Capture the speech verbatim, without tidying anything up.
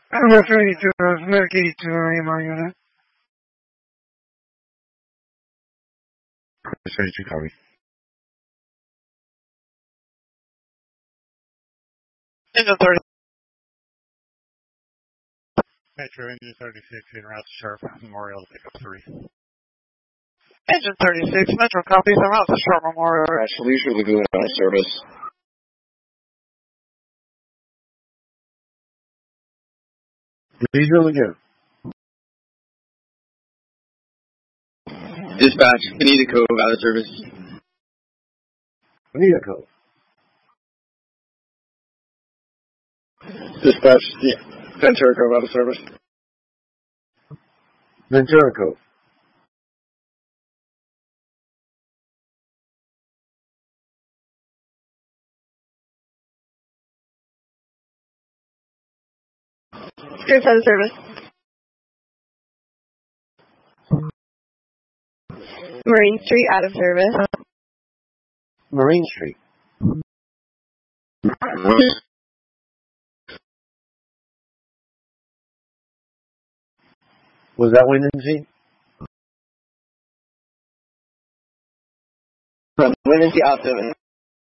I'm not ready to locate to my unit. thirty-two, copy. Engine thirty. Metro Engine thirty-six, en route to Sharp Memorial to pick up three. Engine thirty-six, Metro copies, en route to Sharp Memorial. That's Leisure Lagoon out of service. Leisure Lagoon. Dispatch, Bonita Cove out of service. Bonita Cove. Dispatch, yeah. Ventura Cove out of service. Ventura Cove. Scoops out of service. Marine Street out of service. Marine Street. Was that wind and sea? Wind and sea out of